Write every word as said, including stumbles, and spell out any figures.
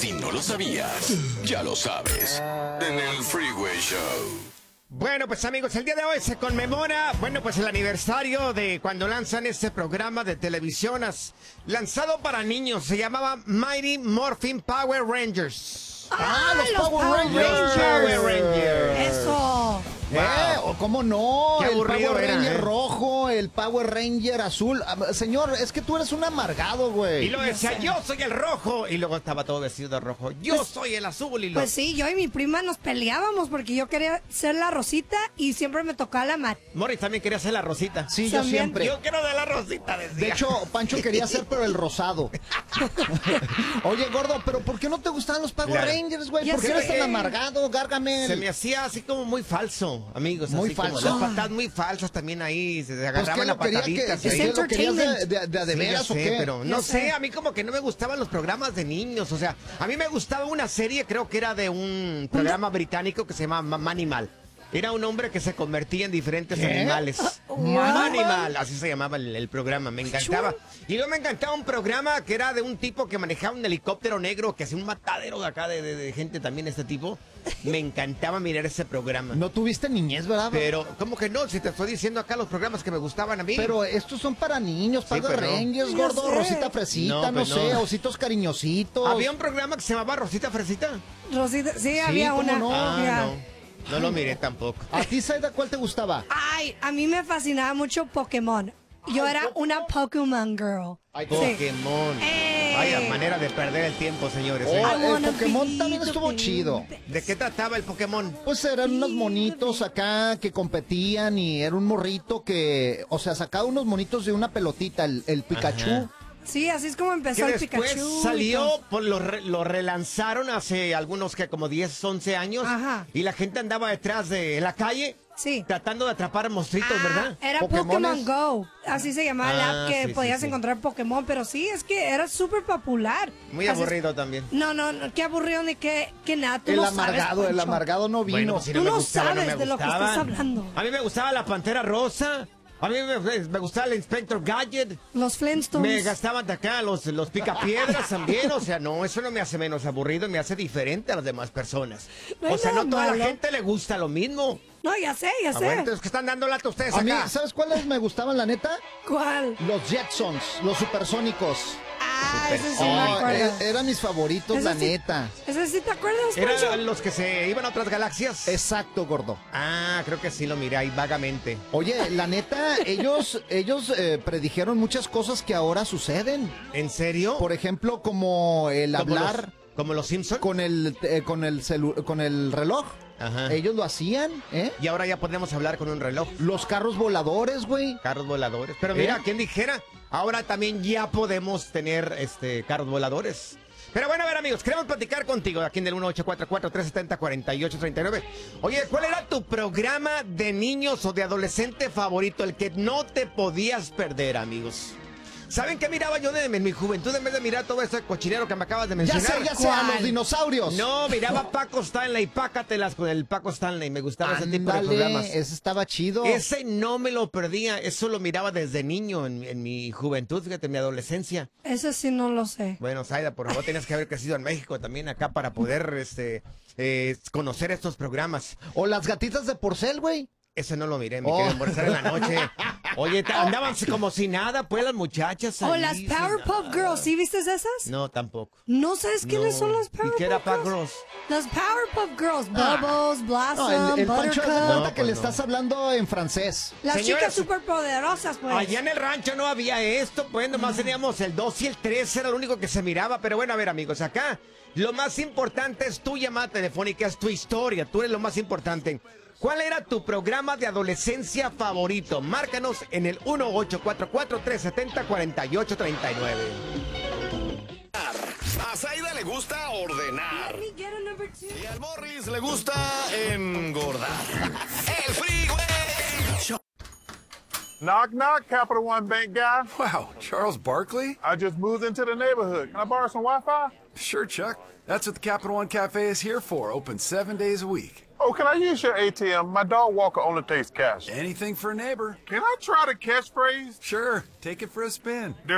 Si no lo sabías, ya lo sabes. En el Freeway Show. Bueno, pues amigos, el día de hoy se conmemora, bueno, pues el aniversario de cuando lanzan este programa de televisión as- lanzado para niños. Se llamaba Mighty Morphin Power Rangers. ¡Ah, los, los Power Power Rangers! Power Rangers. Eso. Eh, o cómo no, Qué el aburrido Power era, Ranger eh. rojo, el Power Ranger azul. Ah, señor, es que tú eres un amargado, güey. Y lo decía, yo soy el rojo. Y luego estaba todo vestido de rojo. Yo Pues- soy el azul. Y lo... Pues sí, yo y mi prima nos peleábamos porque yo quería ser la Rosita y siempre me tocaba la Mar. Morris también quería hacer la rosita. Sí, yo También. siempre. Yo quiero de la rosita, decía. De hecho, Pancho quería ser, pero el rosado. Oye, gordo, ¿pero por qué no te gustaban los Power Claro. Rangers, güey? Ya ¿Por qué sé. eres tan amargado, Gargamel? Se me hacía así como muy falso, amigos. Muy así como falso. las patadas muy falsas también ahí. Se Pues, agarraban ¿qué a lo quería que, pataditas. que- ahí. que lo querías de, Entertainment. de, de, a de Sí, ya veras o sé, qué? pero no Ya sé, sé. a mí como que no me gustaban los programas de niños, o sea, a mí me gustaba una serie, creo que era de un programa británico que se llama Manimal. Era un hombre que se convertía en diferentes ¿Qué? animales. Manimal, así se llamaba el, el programa, me encantaba. Y luego me encantaba un programa que era de un tipo que manejaba un helicóptero negro, que hacía un matadero de acá de, de- de gente también, este tipo. Me encantaba mirar ese programa. No tuviste niñez, ¿verdad? Pero, ¿cómo que no? Si te estoy diciendo acá los programas que me gustaban a mí. Pero estos son para niños, Sí, Power pero no. Rangers, Ya gordo, sé. Rosita Fresita, No, no, pues sé, no. ositos cariñositos. Había un programa que se llamaba Rosita Fresita. Rosita, sí, había ¿cómo una. no? Ah, Ya. no. No lo miré tampoco. ¿A ti, Saida, cuál te gustaba? Ay, a mí me fascinaba mucho Pokémon. Yo era una Pokémon girl. Ay, Sí. Pokémon. Eh. Vaya manera de perder el tiempo, señores. ¿eh? Oh, I el wanna Pokémon be también the estuvo baby. chido. ¿De qué trataba el Pokémon? Pues eran unos monitos acá que competían y era un morrito que, o sea, sacaba unos monitos de una pelotita, el, el Pikachu. Ajá. Sí, así es como Que empezó el después Pikachu. y salió, todo. por lo, re- lo relanzaron hace algunos que como diez, once años. Ajá. Y la gente andaba detrás de en la calle Sí. tratando de atrapar monstruitos, Ah, ¿verdad? Era Pokémones. Pokémon Go. Así se llamaba la Ah, app que sí, sí, podías sí. encontrar Pokémon. Pero sí, es que era súper popular. Muy Así es- aburrido también. No, no, no, qué aburrido ni qué, qué nada. Tú El no amargado, sabes, el Poncho. amargado no vino. Bueno, pues si Tú no me no gustaba, no sabes me de lo que gustaban. estás hablando. A mí me gustaba la Pantera Rosa. A mí me, me gustaba el Inspector Gadget. Los Flintstones. Me gastaban de acá los, los picapiedras también, o sea, no, eso no me hace menos aburrido, me hace diferente a las demás personas. No hay O sea, no nada toda la malo. gente le gusta lo mismo. No, ya sé, ya Ah, sé. bueno, entonces, ¿qué están dando lata ustedes A mí, acá? ¿sabes cuáles me gustaban, la neta? ¿Cuál? Los Jetsons, los supersónicos. Ah, ese sí Oh, me acuerdo. e- eran mis favoritos, Ese la sí- neta. ¿Ese sí te acuerdas, Poncho? ¿Eran los que se iban a otras galaxias? Exacto, gordo. Ah, creo que sí lo miré ahí vagamente. Oye, la neta, ellos, ellos eh, predijeron muchas cosas que ahora suceden. ¿En serio? Por ejemplo, como el ¿Como hablar los, como los Simpsons? con el eh, con el celu- con el reloj. Ajá. Ellos lo hacían, ¿eh? Y ahora ya podemos hablar con un reloj. Los carros voladores, güey. Carros voladores. Pero mira, ¿Eh? ¿quién dijera? Ahora también ya podemos tener este carros voladores. Pero bueno, a ver, amigos, queremos platicar contigo aquí en el uno ocho cuatro cuatro, tres siete cero, cuatro ocho tres nueve. Oye, ¿cuál era tu programa de niños o de adolescente favorito? El que no te podías perder, amigos. ¿Saben qué miraba yo de, en mi juventud en vez de mirar todo ese cochinero que me acabas de Ya mencionar? sé, ya sé, a ¿Cuál? los dinosaurios. No, miraba Paco Stanley, pácatelas con el Paco Stanley. Me gustaba ese tipo de Ándale, programas. ese estaba chido. Ese no me lo perdía, eso lo miraba desde niño en, en mi juventud, fíjate, en mi adolescencia. Ese sí no lo sé. Bueno, Zaida, por favor, tenías que haber crecido en México también acá para poder este, eh, conocer estos programas. O las gatitas de porcel, güey. Ese no lo miré, me Oh. quedé embarazada en la noche. Oye, ta- andaban como si nada, pues las muchachas. O ahí, las sin Powerpuff nada. Girls, ¿sí viste esas? No, tampoco. ¿No sabes quiénes No. son las ¿Y Powerpuff qué era Girls? Power Girls? Las Powerpuff Girls, Ah. Bubbles, Blossom, No, el, el Pancho hace Buttercup. cuenta No, que pues le no. estás hablando en francés. Las Señoras, chicas superpoderosas, pues. Allá en el rancho no había esto, pues nomás teníamos el dos y el tres, era lo único que se miraba. Pero bueno, a ver, amigos, acá lo más importante es tu llamada telefónica, es tu historia, tú eres lo más importante. ¿Cuál era tu programa de adolescencia favorito? Márcanos en el uno ocho cuatro cuatro, tres siete cero, cuatro ocho tres nueve. A Zaida le gusta ordenar. Let me get a number two. Y al Morris le gusta engordar. El Freeway Show. Knock, knock, Capital One Bank guy. Wow, Charles Barkley? I just moved into the neighborhood. Can I borrow some Wi-Fi? Sure, Chuck. That's what the Capital One Cafe is here for, open seven days a week. Oh, can I use your A T M? My dog Walker only takes cash. Anything for a neighbor. Can I try the catchphrase? Sure, take it for a spin.